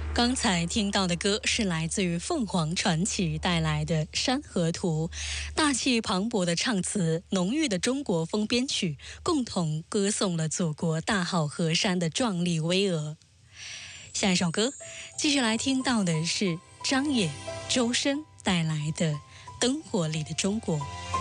刚才听到的歌是来自于凤凰传奇带来的《山河图》，大气磅礴的唱词，浓郁的中国风编曲，共同歌颂了祖国大好河山的壮丽巍峨。下一首歌，继续来听到的是张也、周深带来的《灯火里的中国》。